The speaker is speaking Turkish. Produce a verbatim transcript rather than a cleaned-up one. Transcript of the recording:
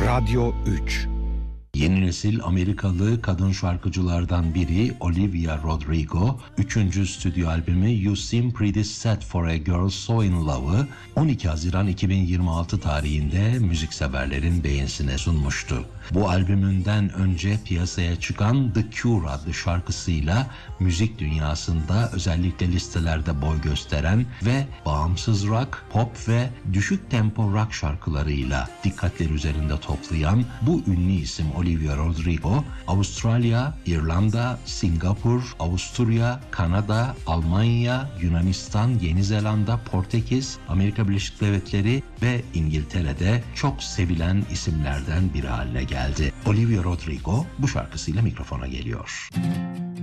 Radyo üç. Yeni nesil Amerikalı kadın şarkıcılardan biri Olivia Rodrigo, üçüncü stüdyo albümü You Seem Pretty Sad for a Girl So In Love'ı on iki Haziran iki bin yirmi altı tarihinde müzikseverlerin beğenisine sunmuştu. Bu albümünden önce piyasaya çıkan The Cure adlı şarkısıyla müzik dünyasında özellikle listelerde boy gösteren ve bağımsız rock, pop ve düşük tempo rock şarkılarıyla dikkatleri üzerinde toplayan bu ünlü isim Olivia Rodrigo, Avustralya, İrlanda, Singapur, Avusturya, Kanada, Almanya, Yunanistan, Yeni Zelanda, Portekiz, Amerika Birleşik Devletleri ve İngiltere'de çok sevilen isimlerden biri haline geldi. Olivia Rodrigo bu şarkısıyla mikrofona geliyor.